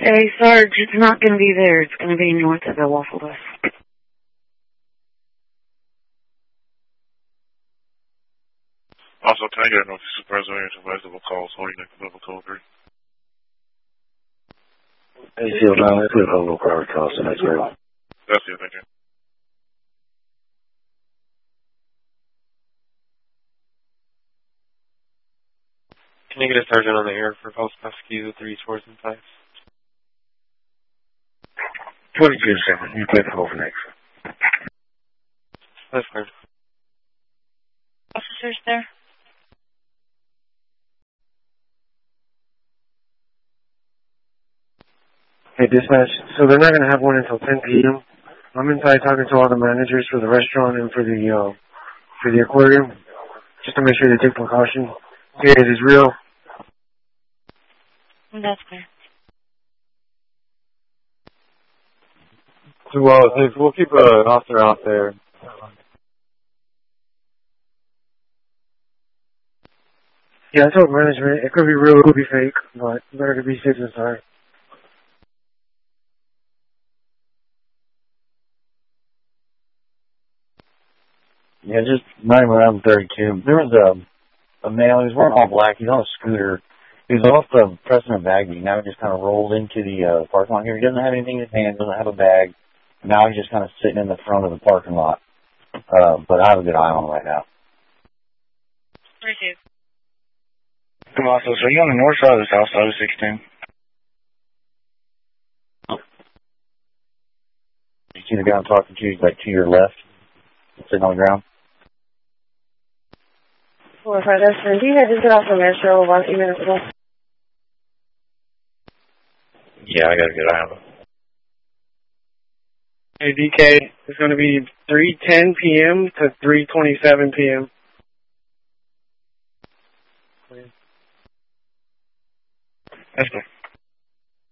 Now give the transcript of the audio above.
Hey, Sarge, it's not going to be there. It's going to be north of the Waffle House. Also, can I get a notice of preservation of reservoir calls holding the level code 3? ACL 9, let's put a local car across the next road. That's it, thank you. Can you get a sergeant on the air for Post Rescue 3 tours and 5? 22-7, you play the whole next. That's fine. Officers there? Hey, dispatch. So they're not going to have one until 10 p.m. I'm inside talking to all the managers for the restaurant and for the aquarium, just to make sure they take precaution. Yeah, it is real. That's clear. Well, we'll keep an officer out there. Yeah, I told management it could be real, it could be fake, but better to be safe than sorry. Yeah, just running around 32. There was a male, he was wearing all black, he's on a scooter. He was off the President Bagby. Now he just kind of rolled into the parking lot here. He doesn't have anything in his hand, doesn't have a bag. Now he's just kind of sitting in the front of the parking lot. But I have a good eye on him right now. 32. Come on, so are you on the north side or the south side of 16? You see the guy I'm talking to, he's like to your left, sitting on the ground. 4-5, that's fine. Do you guys just get off the metro about 8 minutes ago? Yeah, I got a good eye on him. Hey, DK, it's going to be 3:10 p.m. to 3:27 p.m. That's good.